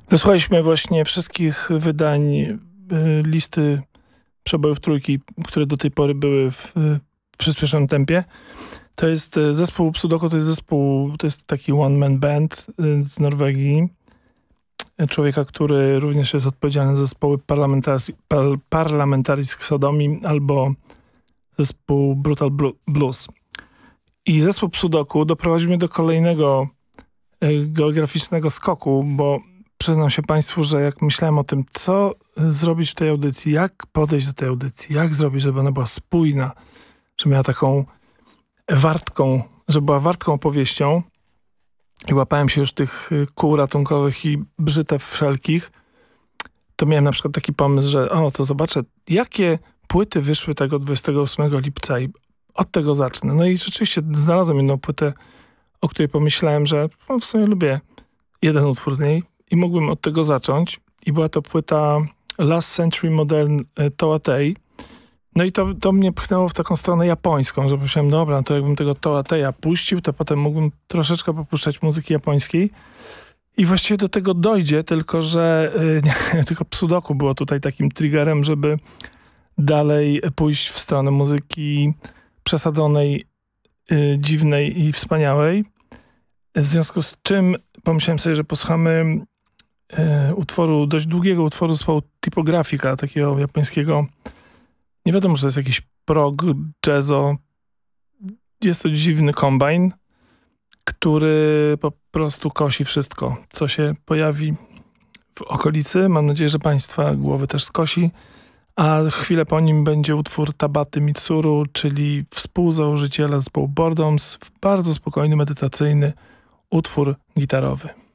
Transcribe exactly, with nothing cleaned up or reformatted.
Wysłuchaliśmy właśnie wszystkich wydań y, listy przebojów trójki, które do tej pory były w, w przyspieszonym tempie. To jest y, zespół Psudoku, to jest zespół, to jest taki one-man band y, z Norwegii. Człowieka, który również jest odpowiedzialny za zespoły Parlamentaris, par, Parlamentaris Sodomi albo zespół Brutal Blues. I zespół Psudoku doprowadził mnie do kolejnego y, geograficznego skoku, bo przyznam się Państwu, że jak myślałem o tym, co zrobić w tej audycji, jak podejść do tej audycji, jak zrobić, żeby ona była spójna, żeby miała taką wartką, żeby była wartką opowieścią i łapałem się już tych kół ratunkowych i brzytew wszelkich, to miałem na przykład taki pomysł, że o, to zobaczę, jakie płyty wyszły tego dwudziestego ósmego lipca i od tego zacznę. No i rzeczywiście znalazłem jedną płytę, o której pomyślałem, że no, w sumie lubię jeden utwór z niej, i mógłbym od tego zacząć. I była to płyta Last Century Modern Toatei. No i to, to mnie pchnęło w taką stronę japońską, że myślałem, dobra, to jakbym tego Toateja puścił, to potem mógłbym troszeczkę popuszczać muzyki japońskiej. I właściwie do tego dojdzie, tylko że nie, tylko Psudoku było tutaj takim triggerem, żeby dalej pójść w stronę muzyki przesadzonej, yy, dziwnej i wspaniałej. W związku z czym pomyślałem sobie, że posłuchamy e, utworu, dość długiego utworu zespołu Typografika, takiego japońskiego. Nie wiadomo, że to jest jakiś prog, jazzo. Jest to dziwny kombajn, który po prostu kosi wszystko, co się pojawi w okolicy. Mam nadzieję, że Państwa głowy też skosi. A chwilę po nim będzie utwór Tabaty Mitsuru, czyli współzałożyciela zespołu Boredoms, bardzo spokojny, medytacyjny utwór gitarowy.